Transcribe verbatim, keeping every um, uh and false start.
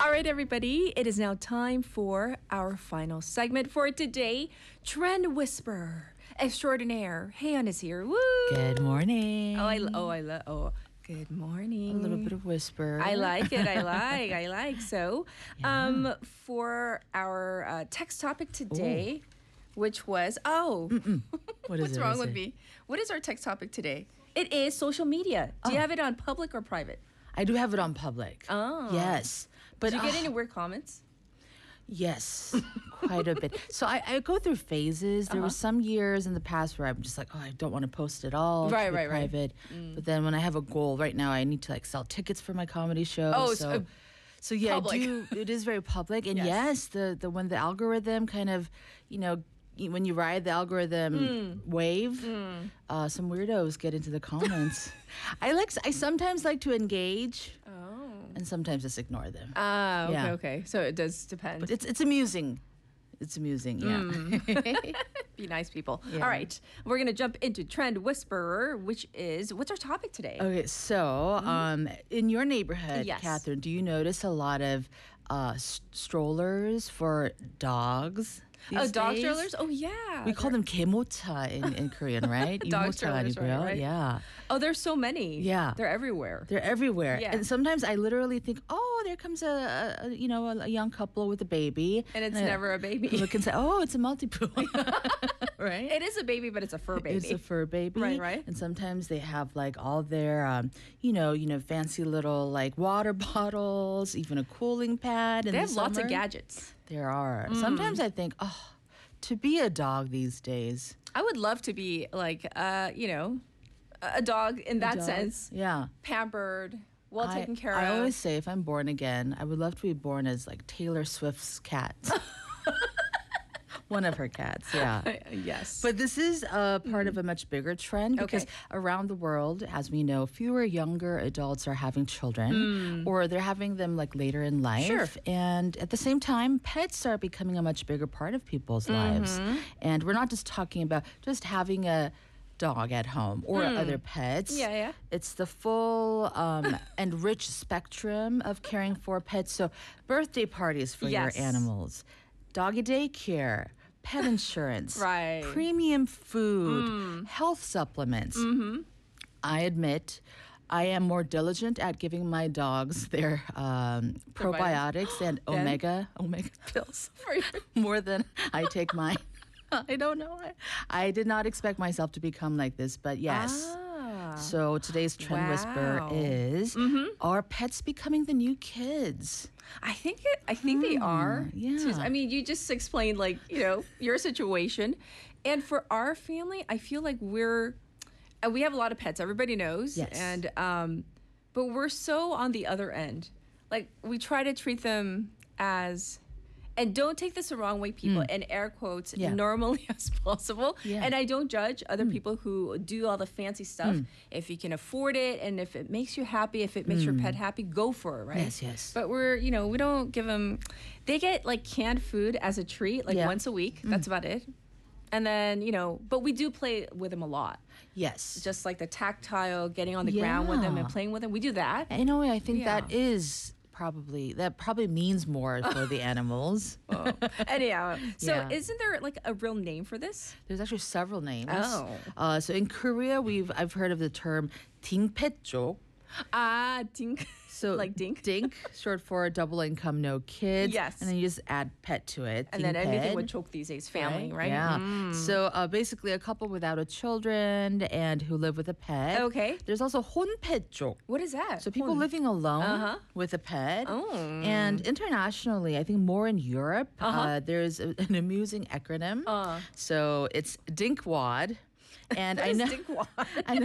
All right, everybody, it is now time for our final segment for today. Trend Whisperer Extraordinaire. Han is here. Woo! Good morning. Oh, I oh I love oh. Good morning. A little bit of whisper. I like it. I like. I like. So, Yeah. um, for our uh, text topic today, which was oh, What is what's it? wrong Is with it? me? What is our text topic today? It is social media. Do you Oh. have it on public or private? I do have it on public. Oh. Yes. But Did you get ah, any weird comments? Yes, quite a bit. So I, I go through phases. There Uh-huh. were some years in the past where I'm just like, oh, I don't want to post it all. Right, keep it right, right. private. But then when I have a goal, right now I need to like sell tickets for my comedy show. Oh, so. so, uh, So yeah, public. I do. It is very public, and Yes. yes, the the when the algorithm kind of, you know, y- when you ride the algorithm Hmm. wave, uh, some weirdos get into the comments. I like. I sometimes like to engage, Oh. and sometimes just ignore them. Ah, okay, Yeah. okay. So it does depend. But it's it's amusing. It's amusing. Yeah. Be nice people. Yeah. All right. We're going to jump into Trend Whisperer, which is what's our topic today? Okay, so um, in your neighborhood, Yes. Catherine, do you notice a lot of uh, s- strollers for dogs? Oh, these dog days? strollers? Oh, yeah. We call them kemocha in, in Korean, right? Dog 유모차 strollers, right, 아니고요? right. Yeah. Oh, there's so many. Yeah. They're everywhere. They're everywhere. Yeah. And sometimes I literally think, oh, there comes a, a, a you know, a, a young couple with a baby. And it's I never a baby. Look and say, oh, it's a multi-poo. Right? It is a baby, but it's a fur baby. It's a fur baby, Right, right. And sometimes they have like all their, um, you know, you know, fancy little like water bottles, even a cooling pad. In They the have lots of summer. gadgets. There are. Mm. Sometimes I think, oh, to be a dog these days. I would love to be like, uh, you know, a a dog in that dog, sense. yeah. Pampered, well I, taken care I of. always say if I'm born again, I would love to be born as like Taylor Swift's cat. One of her cats, yeah. yes. But this is uh, part of a much bigger trend because Okay. around the world, as we know, fewer younger adults are having children or they're having them like later in life. Sure. And at the same time, pets are becoming a much bigger part of people's lives. And we're not just talking about just having a dog at home or other pets. Yeah, yeah. It's the full um, and rich spectrum of caring for pets. So birthday parties for Yes. your animals, doggy daycare, pet insurance, Right. premium food, health supplements. I admit I am more diligent at giving my dogs their um, probiotics and Then? omega omega pills For your- more than I take mine. I don't know. I, I did not expect myself to become like this, but yes. Ah. So today's trend whisper Wow. is: Are pets becoming the new kids? I think it. I think they are. yeah. Sus- I mean, you just explained like you know your situation, and for our family, I feel like we're uh, we have a lot of pets. Everybody knows. Yes. And um, but we're so on the other end. Like we try to treat them as. And don't take this the wrong way, people, and air quotes, Yeah. normally as possible. Yeah. And I don't judge other people who do all the fancy stuff. If you can afford it and if it makes you happy, if it makes your pet happy, go for it, right? Yes, yes. But we're, you know, we don't give them, they get like canned food as a treat, like Yeah. once a week. That's about it. And then, you know, but we do play with them a lot. Yes. Just like the tactile, getting on the ground with them and Yeah. playing with them. We do that. In a way, I think Yeah. that is probably that probably means more for the animals. Anyhow, so Yeah. isn't there like a real name for this? There's actually several names. Oh. Uh, so in Korea, we've I've heard of the term 딩펫족. Ah, dink. So like dink. dink, short for double income, no kids. Yes. And then you just add pet to it. And then anything 딩펫. would choke these days, family, right? Yeah. Mm. So uh, basically, a couple without a children and who live with a pet. Okay. There's also 혼펫족. What is that? So people Hon. living alone Uh-huh. with a pet. Oh. And internationally, I think more in Europe, Uh-huh. uh, there's a, an amusing acronym. Uh. So it's DINKWAD. And I What is know dinkwad? I